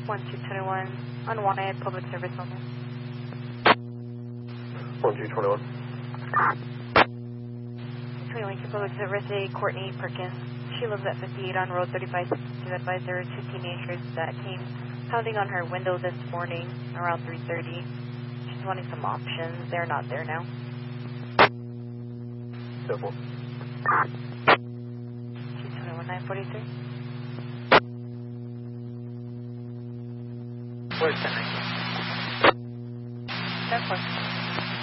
1221, unwanted public service only. 1221. 21 to public service, a Courtney Perkins. She lives at 58 on Road 35 to advise there are 2 teenagers that came pounding on her window this morning around 3:30. She's wanting some options. They're not there now. Simple. 221-943. Where's 1019? 10-4.